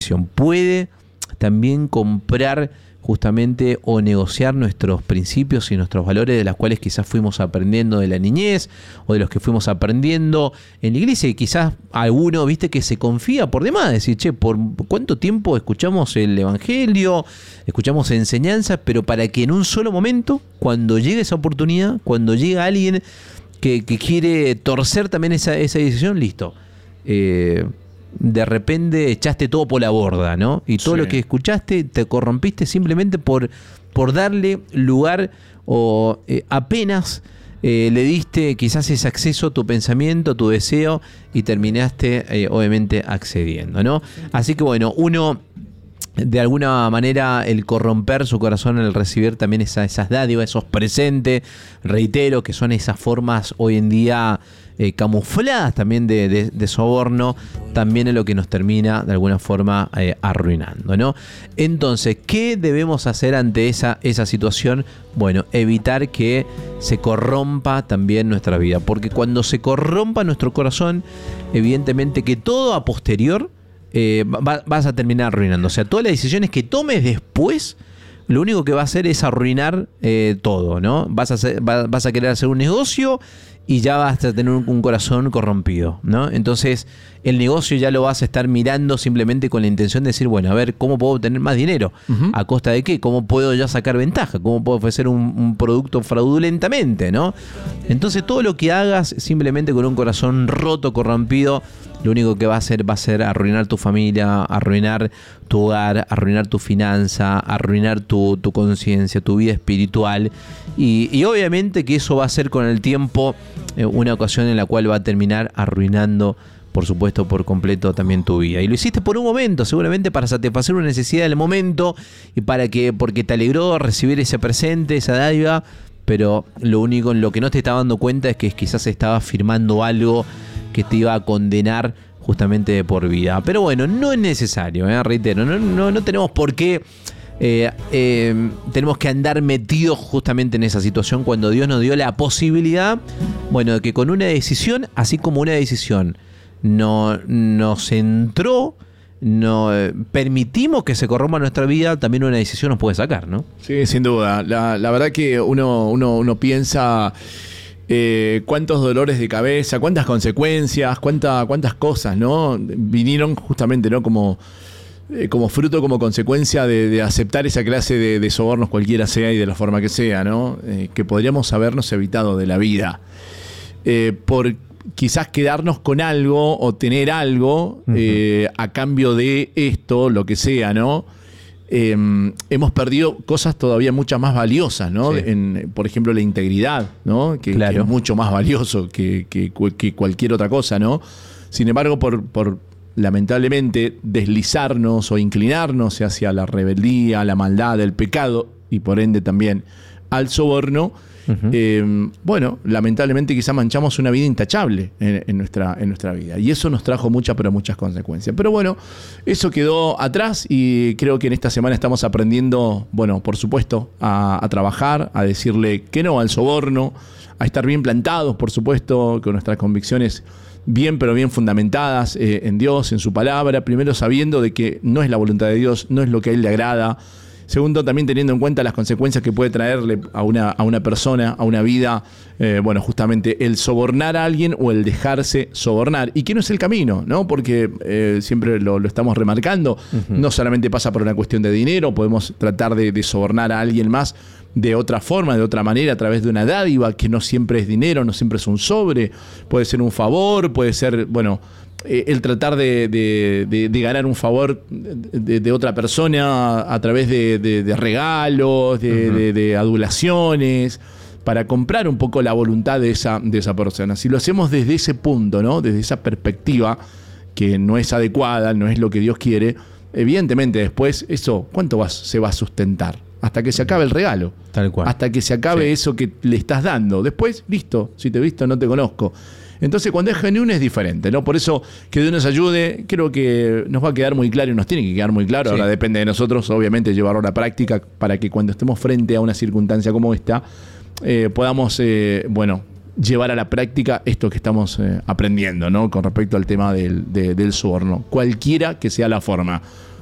puede también comprar justamente o negociar nuestros principios y nuestros valores de los cuales quizás fuimos aprendiendo de la niñez o de los que fuimos aprendiendo en la iglesia, y quizás alguno, viste, que se confía por demás, decir, che, ¿por cuánto tiempo escuchamos el evangelio, escuchamos enseñanzas, pero para que en un solo momento, cuando llegue esa oportunidad, cuando llega alguien que quiere torcer también esa decisión, listo, de repente echaste todo por la borda, ¿no? Y todo lo que escuchaste te corrompiste simplemente por darle lugar o apenas le diste quizás ese acceso a tu pensamiento, a tu deseo, y terminaste obviamente accediendo, ¿no? Así que bueno, uno de alguna manera, el corromper su corazón, el recibir también esas dádivas, esos presentes, reitero, que son esas formas hoy en día camufladas también de soborno, también es lo que nos termina de alguna forma arruinando, ¿no? Entonces, ¿qué debemos hacer ante esa situación? Bueno, evitar que se corrompa también nuestra vida, porque cuando se corrompa nuestro corazón, evidentemente que todo a posterior vas a terminar arruinando. O sea, todas las decisiones que tomes después, lo único que va a hacer es arruinar todo, ¿no? Vas a querer hacer un negocio y ya vas a tener un corazón corrompido, ¿no? Entonces, el negocio ya lo vas a estar mirando simplemente con la intención de decir, bueno, a ver, ¿cómo puedo obtener más dinero? ¿A costa de qué? ¿Cómo puedo ya sacar ventaja? ¿Cómo puedo ofrecer un producto fraudulentamente, ¿no? Entonces, todo lo que hagas simplemente con un corazón roto, corrompido, lo único que va a hacer arruinar tu familia, arruinar tu hogar, arruinar tu finanza, arruinar tu conciencia, tu vida espiritual. Y obviamente que eso va a ser con el tiempo una ocasión en la cual va a terminar arruinando, por supuesto, por completo también tu vida. Y lo hiciste por un momento, seguramente para satisfacer una necesidad del momento y porque te alegró recibir ese presente, esa dádiva, pero lo único en lo que no te estaba dando cuenta es que quizás estabas firmando algo que te iba a condenar justamente de por vida. Pero bueno, no es necesario, reitero, no tenemos por qué tenemos que andar metidos justamente en esa situación cuando Dios nos dio la posibilidad, bueno, de que con una decisión, así como una decisión nos entró, permitimos que se corrompa nuestra vida, también una decisión nos puede sacar, ¿no? Sí, sin duda. La verdad que uno piensa cuántos dolores de cabeza, cuántas consecuencias, cuántas cosas, ¿no? Vinieron justamente, ¿no? Como fruto, como consecuencia de aceptar esa clase de sobornos, cualquiera sea y de la forma que sea, ¿no? Que podríamos habernos evitado de la vida. Por quizás quedarnos con algo o tener algo a cambio de esto, lo que sea, ¿no? Hemos perdido cosas todavía muchas más valiosas, ¿no? Sí. Por ejemplo, la integridad, ¿no? Que es mucho más valioso que cualquier otra cosa, ¿no? Sin embargo, por lamentablemente deslizarnos o inclinarnos hacia la rebeldía, la maldad, el pecado y por ende también al soborno, bueno, lamentablemente quizá manchamos una vida intachable en nuestra vida, y eso nos trajo muchas consecuencias. Pero bueno, eso quedó atrás y creo que en esta semana estamos aprendiendo, bueno, por supuesto, a trabajar, a decirle que no al soborno, a estar bien plantados, por supuesto, con nuestras convicciones bien, pero bien fundamentadas en Dios, en su palabra. Primero, sabiendo de que no es la voluntad de Dios, no es lo que a Él le agrada. Segundo, también teniendo en cuenta las consecuencias que puede traerle a una persona, a una vida, bueno, justamente el sobornar a alguien o el dejarse sobornar. Y que no es el camino, ¿no? Porque siempre lo estamos remarcando. No solamente pasa por una cuestión de dinero, podemos tratar de sobornar a alguien más de otra forma, de otra manera, a través de una dádiva, que no siempre es dinero, no siempre es un sobre, puede ser un favor, puede ser, bueno, el tratar de ganar un favor de otra persona a través de regalos, de adulaciones, para comprar un poco la voluntad de esa persona. Si lo hacemos desde ese punto, ¿no? Desde esa perspectiva que no es adecuada, no es lo que Dios quiere, evidentemente después eso, ¿cuánto se va a sustentar? Hasta que se acabe el regalo. Tal cual. Hasta que se acabe eso que le estás dando. Después, listo, si te he visto no te conozco. Entonces, cuando es genuino es diferente, ¿no? Por eso, que Dios nos ayude, creo que nos va a quedar muy claro y nos tiene que quedar muy claro. Sí. Ahora depende de nosotros, obviamente, llevarlo a la práctica para que cuando estemos frente a una circunstancia como esta, podamos, bueno, llevar a la práctica esto que estamos aprendiendo, ¿no? Con respecto al tema del soborno, cualquiera que sea la forma.